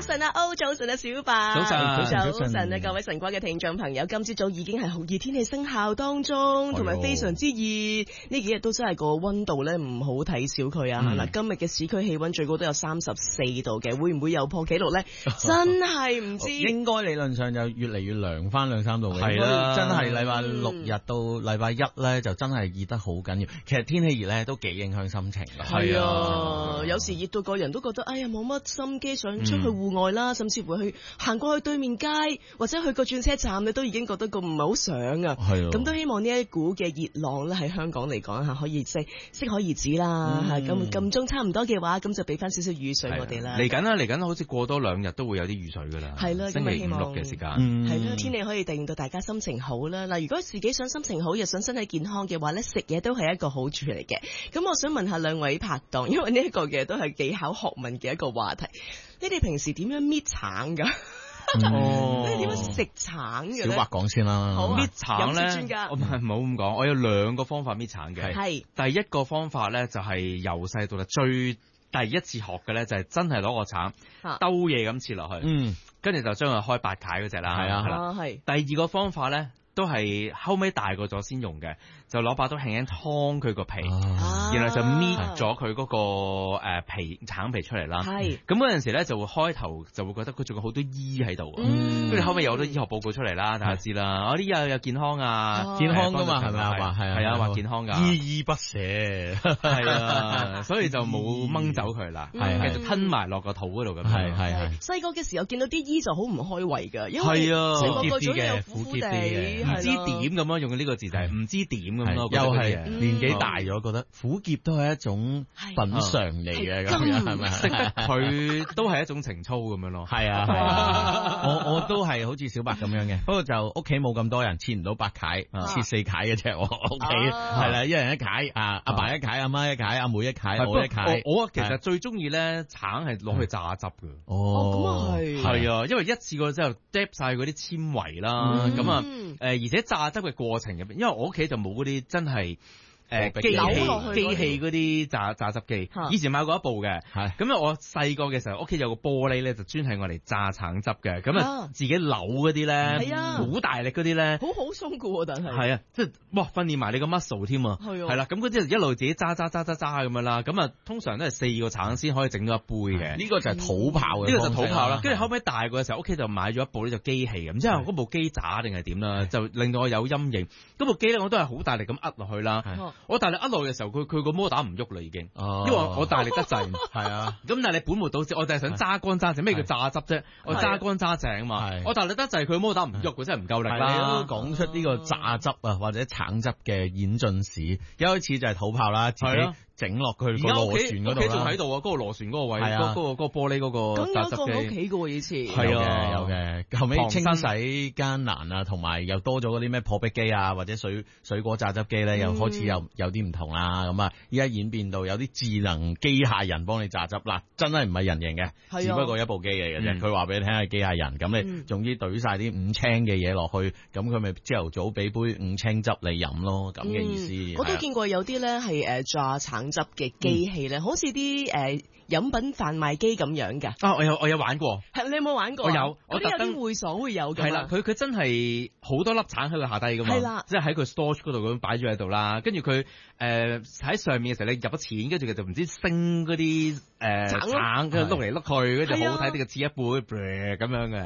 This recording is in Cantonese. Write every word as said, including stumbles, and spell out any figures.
晨啊，O，早晨啊，小白。 早晨， 早晨，早晨啊，各位晨光嘅聽眾朋友，今朝早已經係好熱天氣生效當中，同埋非常之熱。呢幾日都真係個溫度咧唔好睇小佢啊！嗱、嗯，今日嘅市區氣溫最高都有三十四度嘅，會唔會又破紀錄咧？真係唔知。 應該理論上就越嚟越涼翻兩三度嘅。 係啦， 真係禮拜六日到禮拜一咧，就真係熱得好緊要。其實天氣熱咧都幾影響心情㗎。 係啊，有時熱到個人都覺得，哎呀冇乜心機想出去戶外啦，嗯、甚至乎去行過去對面街或者去個轉車站，你都已經覺得個唔係好想啊。係咁都希望呢一股嘅熱浪咧喺香港嚟講嚇可以即係適可而止啦。係咁咁鐘差唔多嘅話，咁就俾翻少少雨水我哋啦。 嚟緊啦，嚟緊好似過多兩日都會有啲雨水㗎啦。係啦，星期五六嘅時間。 係啦，天氣可以令到大家心情好啦。嗱，如果自己想心情好又想身體健康嘅話咧，食嘢都係一個好處嚟嘅。咁我想問下兩位拍檔，因為呢一個嘅都係幾考學問嘅一個話題。你哋平時點樣搣橙㗎？ 哦， 你哋點樣食橙嘅？ 小白講先啦。 好， 搣橙咧，我唔係唔好咁講，我有兩個方法搣橙嘅。係第一個方法咧，就係由細到大最第一次學嘅咧，就係真係攞個橙兜嘢咁切落去，嗯，跟住就將佢開八解嗰隻啦。係啊，係啦。係第二個方法咧，都係後尾大個咗先用嘅，就攞把刀輕輕劏佢個皮，啊、然後就搣咗佢嗰個誒皮橙皮出嚟啦。係咁嗰陣時咧，就會開頭就會覺得佢仲有好多衣喺度，跟住、嗯、後尾有好多醫學報告出嚟啦，大家知啦。我啲又有健康啊， 健康噶嘛係咪啊？話係係啊，話健康噶， 依依不捨係啊，所以就冇掹走佢啦，係繼續吞埋落個肚嗰度咁。係係係。 細個嘅時候見到啲醫就好唔開胃㗎，因為係啊， 成個個嘴又苦苦地。 唔知點咁樣用呢個字就係唔知點咁咯， 又係年紀大咗，覺得苦澀都係一種品嚐嚟嘅，咁樣係咪？ 食得佢都係一種情操咁樣咯。係啊，我我都係好似小白咁樣嘅，不過就屋企冇咁多人，切唔到八解，切四解嘅啫。我屋企係啦，一人一解，啊阿爸一解，阿媽一解，阿妹一解，我一解。 我其實最中意咧橙係攞去榨汁嘅。 哦，咁啊係。係啊，因為一次過之後嗒晒嗰啲纖維啦，咁啊誒。而且榨汁嘅過程入邊，因為我屋企就冇嗰啲真係誒機器機器嗰啲榨榨汁機，以前買過一部嘅，係咁啊！我細個嘅時候，屋企有個玻璃咧，就專係我嚟榨橙汁嘅，咁啊自己扭嗰啲咧，係啊，好大力嗰啲咧， 好好鬆噶喎，但係係啊，即係哇訓練埋你個 muscle 添啊，係啦，咁嗰啲一路自己揸揸揸揸揸咁樣啦，咁啊通常都係四個橙先可以整到一杯嘅，呢個就係土炮嘅，呢個就土炮啦。跟住後尾大個嘅時候，屋企就買咗一部呢就機器咁，唔知係嗰部機渣定係點啦，就令到我有陰影。嗰部機咧我都係好大力咁壓落去啦。我大力握落嘅時候，佢佢個摩打唔喐啦已經，哦、因為我大力得滯，係啊。咁但係你本末倒置，我就係想揸乾揸淨，咩叫榨汁啫？我揸乾揸淨啊嘛。我大力得滯，佢摩打唔喐，佢真係唔夠力啦。講出呢個榨汁啊或者橙汁嘅演進史，一開始就係土炮啦，自己整落去個螺旋嗰度啦。屋企仲喺度啊，嗰、嗰個螺旋嗰個位，嗰、啊嗰個嗰、嗰個玻璃嗰個榨汁機。咁有個屋企嘅喎以前。係啊，有嘅。後尾清洗艱難啊，同埋又多咗嗰啲咩破壁機啊，或者水水果榨汁機咧，又開始有有啲唔同啦。咁啊，依家演變到有啲智能機械人幫你榨汁啦，真係唔係人形嘅，啊、只不過一部機嚟嘅啫。佢話俾你聽係機械人，咁你總之懟晒啲五青嘅嘢落去，咁佢咪朝頭早俾杯五青汁你飲咯，咁嘅意思。嗯、 我都見過有啲咧係誒榨橙汁嘅機器咧，嗯、好似啲誒飲品販賣機咁樣㗎。 啊，我有我有玩過。係你有冇玩過？ 我有，我特登有啲會所會有㗎。係啦，佢佢真係好多粒橙喺佢下低㗎嘛。係啦，即係喺佢 storage 嗰度咁擺咗喺度啦。跟住佢誒喺上面嘅時候，你入咗錢，跟住佢就唔知升嗰啲誒橙，佢碌嚟碌去，跟住好睇啲嘅切一杯咁樣嘅。